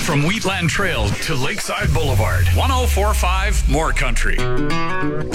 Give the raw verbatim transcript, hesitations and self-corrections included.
From Wheatland Trail to Lakeside Boulevard. ten forty-five More Country.